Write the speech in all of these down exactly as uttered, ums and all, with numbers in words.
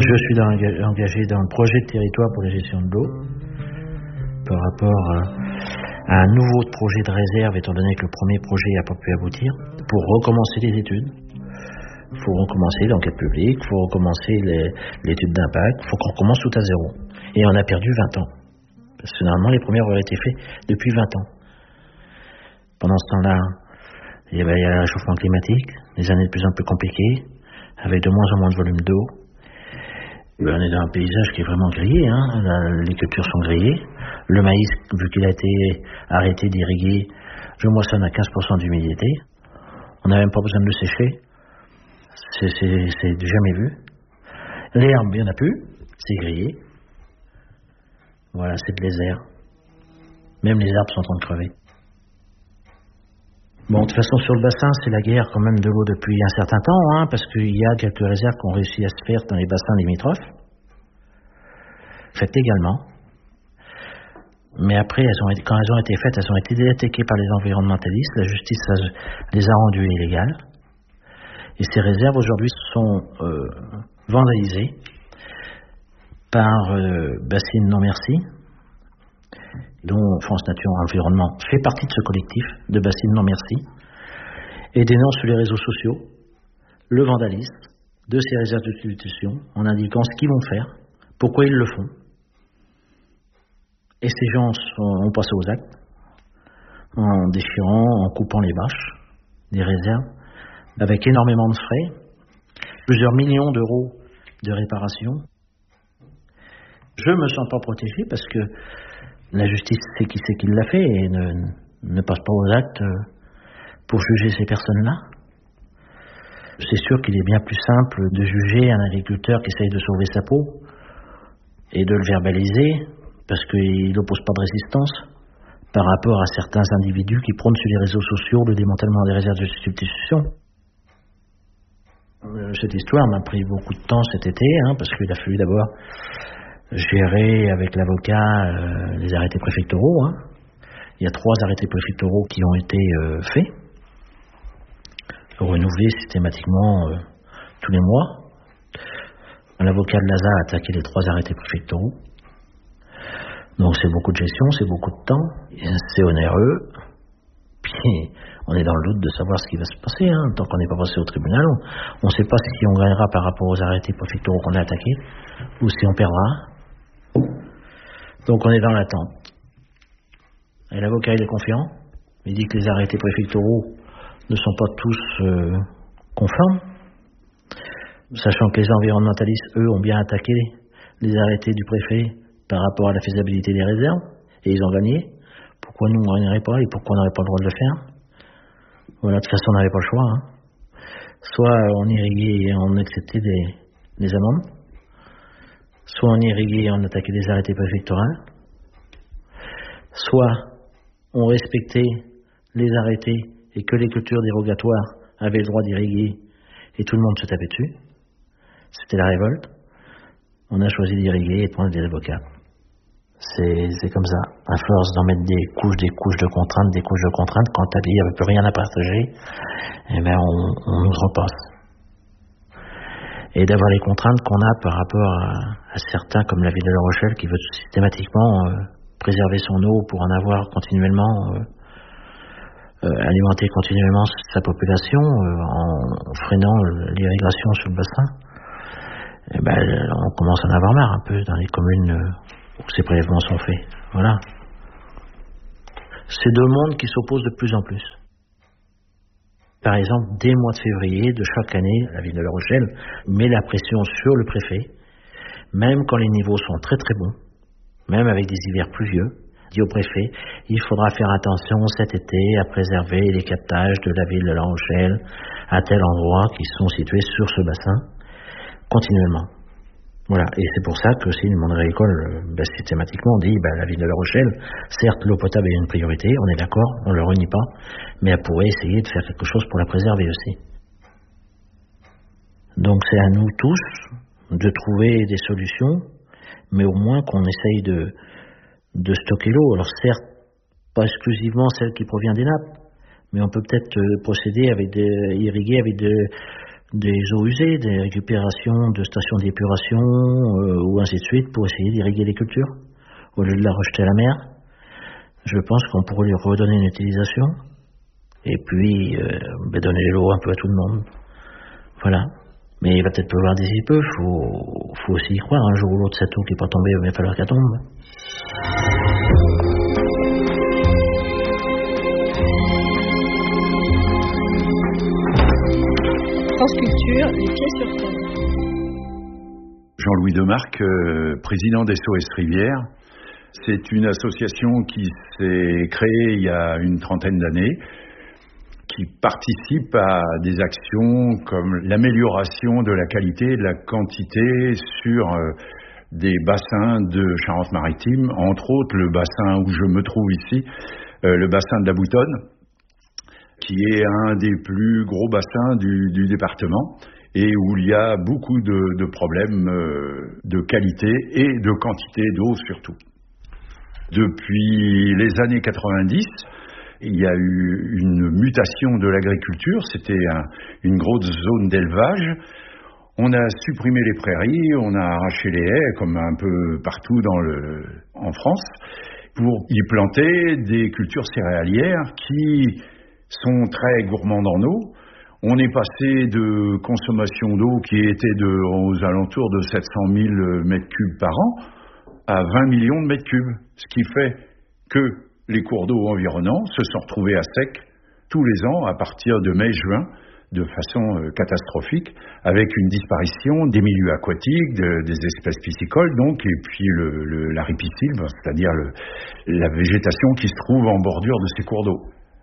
Je suis dans, engagé dans le projet de territoire pour la gestion de l'eau par rapport à, à un nouveau projet de réserve, étant donné que le premier projet n'a pas pu aboutir, pour recommencer les études. Il faut recommencer l'enquête publique, il faut recommencer les, l'étude d'impact, il faut qu'on recommence tout à zéro. Et on a perdu vingt ans. Parce que normalement, les premières auraient été faites depuis vingt ans. Pendant ce temps-là, il y avait le réchauffement climatique, des années de plus en plus compliquées, avec de moins en moins de volume d'eau. Ben, on est dans un paysage qui est vraiment grillé, hein. Les cultures sont grillées. Le maïs, vu qu'il a été arrêté d'irriguer, je moissonne à quinze pour cent d'humidité. On n'a même pas besoin de le sécher. C'est, c'est, c'est du jamais vu. L'herbe, il n'y en a plus. C'est grillé. Voilà, c'est de désert. Même les arbres sont en train de crever. Bon, de toute façon, sur le bassin, c'est la guerre quand même de l'eau depuis un certain temps, hein, parce qu'il y a quelques réserves qui ont réussi à se faire dans les bassins limitrophes, faites également. Mais après, elles ont été, quand elles ont été faites, elles ont été déattaquées par les environnementalistes. La justice les a rendues illégales. Et ces réserves, aujourd'hui, sont euh, vandalisées par euh, Bassines Non Merci, dont France Nature Environnement fait partie de ce collectif de Bassines Non Merci, et dénonce sur les réseaux sociaux le vandalisme de ces réserves d'utilisation en indiquant ce qu'ils vont faire, pourquoi ils le font. Et ces gens sont, ont passé aux actes en déchirant, en coupant les bâches des réserves, avec énormément de frais, plusieurs millions d'euros de réparation. Je me sens pas protégé parce que la justice sait qui c'est qui l'a fait et ne, ne passe pas aux actes pour juger ces personnes-là. C'est sûr qu'il est bien plus simple de juger un agriculteur qui essaye de sauver sa peau et de le verbaliser parce qu'il n'oppose pas de résistance par rapport à certains individus qui prônent sur les réseaux sociaux le démantèlement des réserves de substitution. Cette histoire m'a pris beaucoup de temps cet été, hein, parce qu'il a fallu d'abord gérer avec l'avocat euh, les arrêtés préfectoraux. Hein. Il y a trois arrêtés préfectoraux qui ont été euh, faits, renouvelés systématiquement euh, tous les mois. L'avocat de l'A S A a attaqué les trois arrêtés préfectoraux. Donc c'est beaucoup de gestion, c'est beaucoup de temps, c'est onéreux. Puis on est dans le doute de savoir ce qui va se passer. Hein. Tant qu'on n'est pas passé au tribunal, on ne sait pas si on gagnera par rapport aux arrêtés préfectoraux qu'on a attaqués ou si on perdra. Donc on est dans l'attente. Et l'avocat, il est confiant. Il dit que les arrêtés préfectoraux ne sont pas tous euh, conformes, sachant que les environnementalistes, eux, ont bien attaqué les arrêtés du préfet par rapport à la faisabilité des réserves, et ils ont gagné. Pourquoi nous, on ne gagnerait pas et pourquoi on n'aurait pas le droit de le faire? Voilà, de toute façon, on n'avait pas le choix. Hein. Soit on irriguait et on acceptait des, des amendes, soit on irriguait et on attaquait des arrêtés préfectoraux, soit on respectait les arrêtés et que les cultures dérogatoires avaient le droit d'irriguer et tout le monde se tapait dessus. C'était la révolte. On a choisi d'irriguer et de prendre des avocats. C'est, c'est comme ça. À force d'en mettre des couches, des couches de contraintes, des couches de contraintes, quand il n'y avait plus rien à partager, eh ben on, on nous repasse. Et d'avoir les contraintes qu'on a par rapport à, à certains, comme la ville de La Rochelle, qui veut systématiquement euh, préserver son eau pour en avoir continuellement, euh, euh, alimenter continuellement sa population euh, en freinant l'irrigation sur le bassin. Eh ben, on commence à en avoir marre un peu dans les communes euh, où ces prélèvements sont faits. Voilà. C'est deux mondes qui s'opposent de plus en plus. Par exemple, dès le mois de février de chaque année, la ville de La Rochelle met la pression sur le préfet, même quand les niveaux sont très très bons, même avec des hivers pluvieux, dit au préfet, il faudra faire attention cet été à préserver les captages de la ville de La Rochelle à tel endroit qui sont situés sur ce bassin, continuellement. Voilà, et c'est pour ça que si le monde agricole, ben, systématiquement, dit ben, la ville de La Rochelle, certes l'eau potable est une priorité, on est d'accord, on ne le renie pas, mais elle pourrait essayer de faire quelque chose pour la préserver aussi. Donc c'est à nous tous de trouver des solutions, mais au moins qu'on essaye de, de stocker l'eau. Alors certes, pas exclusivement celle qui provient des nappes, mais on peut peut-être procéder avec des, irriguer avec de, des eaux usées, des récupérations de stations d'épuration euh, ou ainsi de suite pour essayer d'irriguer les cultures au lieu de la rejeter à la mer. Je pense qu'on pourrait lui redonner une utilisation et puis euh, ben donner l'eau un peu à tout le monde. Voilà. Mais il va peut-être pleuvoir d'ici peu, faut, faut aussi y croire. Un jour ou l'autre, cette eau qui n'est pas tombée, il va falloir qu'elle tombe. France Culture, les pieds sur terre. Jean-Louis Demarque, euh, président d'S O S Rivière. C'est une association qui s'est créée il y a une trentaine d'années, qui participe à des actions comme l'amélioration de la qualité et de la quantité sur euh, des bassins de Charente-Maritime, entre autres le bassin où je me trouve ici, euh, le bassin de la Boutonne, qui est un des plus gros bassins du, du département et où il y a beaucoup de, de problèmes euh, de qualité et de quantité d'eau surtout. Depuis les années quatre-vingt-dix, il y a eu une mutation de l'agriculture, c'était un, une grosse zone d'élevage. On a supprimé les prairies, on a arraché les haies, comme un peu partout dans le, en France, pour y planter des cultures céréalières qui sont très gourmandes en eau. On est passé de consommation d'eau qui était de, aux alentours de sept cent mille mètres cubes par an à vingt millions de mètres cubes, ce qui fait que les cours d'eau environnants se sont retrouvés à sec tous les ans à partir de mai-juin de façon euh, catastrophique, avec une disparition des milieux aquatiques, de, des espèces piscicoles donc, et puis le, le, la ripisylve, c'est-à-dire le, la végétation qui se trouve en bordure de ces cours d'eau.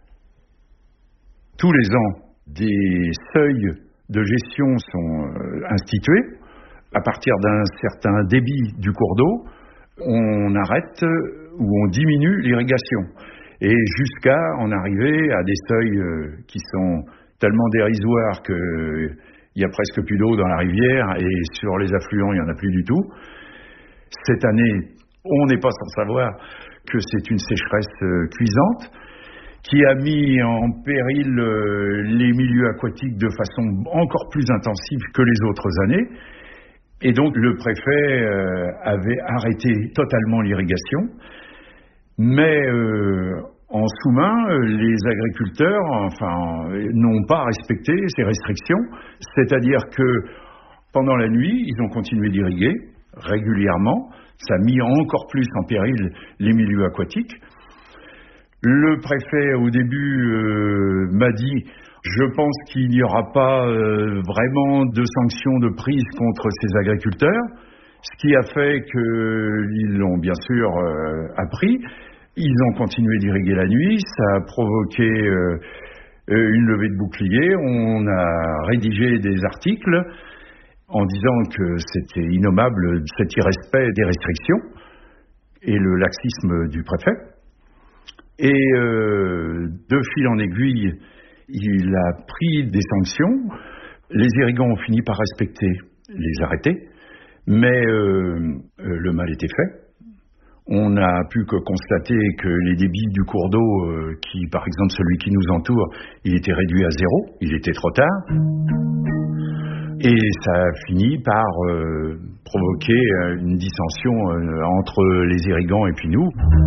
Tous les ans, des seuils de gestion sont euh, institués. À partir d'un certain débit du cours d'eau, on arrête ou on diminue l'irrigation, et jusqu'à en arriver à des seuils euh, qui sont tellement dérisoires qu'il y a presque plus d'eau dans la rivière, et sur les affluents, il n'y en a plus du tout. Cette année, on n'est pas sans savoir que c'est une sécheresse euh, cuisante, qui a mis en péril euh, les milieux aquatiques de façon encore plus intensive que les autres années. Et donc le préfet euh, avait arrêté totalement l'irrigation, mais euh, en sous-main, les agriculteurs enfin, n'ont pas respecté ces restrictions, c'est-à-dire que pendant la nuit, ils ont continué d'irriguer régulièrement, ça a mis encore plus en péril les milieux aquatiques. Le préfet, au début, euh, m'a dit « Je pense qu'il n'y aura pas euh, vraiment de sanctions de prise contre ces agriculteurs », ce qui a fait qu'ils l'ont bien sûr euh, appris. Ils ont continué d'irriguer la nuit, ça a provoqué euh, une levée de boucliers. On a rédigé des articles en disant que c'était innommable cet irrespect des restrictions et le laxisme du préfet. Et euh, de fil en aiguille, il a pris des sanctions. Les irrigants ont fini par respecter les arrêtés, mais euh, le mal était fait. On n'a pu que constater que les débits du cours d'eau, euh, qui, par exemple celui qui nous entoure, il était réduit à zéro, il était trop tard. Et ça a fini par euh, provoquer une dissension euh, entre les irrigants et puis nous.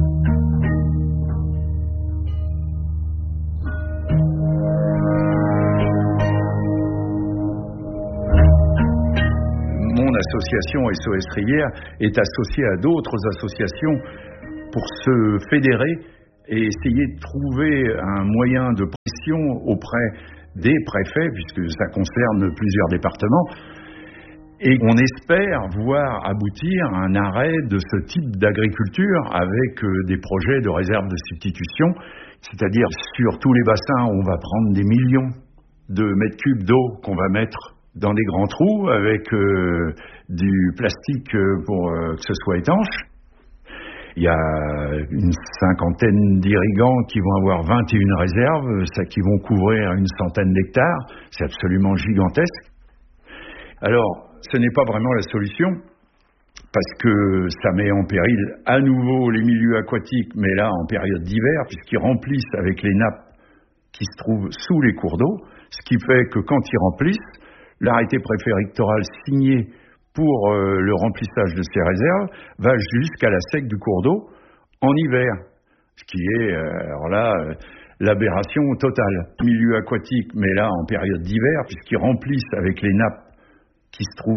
L'association S O S Rivière est associée à d'autres associations pour se fédérer et essayer de trouver un moyen de pression auprès des préfets, puisque ça concerne plusieurs départements. Et on espère voir aboutir à un arrêt de ce type d'agriculture avec des projets de réserve de substitution, c'est-à-dire sur tous les bassins, on va prendre des millions de mètres cubes d'eau qu'on va mettre dans des grands trous avec euh, du plastique pour euh, que ce soit étanche. Il y a une cinquantaine d'irrigants qui vont avoir vingt et une réserves, ça, qui vont couvrir une centaine d'hectares. C'est absolument gigantesque. Alors, ce n'est pas vraiment la solution, parce que ça met en péril à nouveau les milieux aquatiques, mais là en période d'hiver, puisqu'ils remplissent avec les nappes qui se trouvent sous les cours d'eau, ce qui fait que quand ils remplissent, l'arrêté préfectoral signé pour euh, le remplissage de ces réserves va jusqu'à la sec du cours d'eau en hiver, ce qui est, euh, alors là, euh, l'aberration totale. Milieu aquatique, mais là en période d'hiver, puisqu'ils remplissent avec les nappes qui se trouvent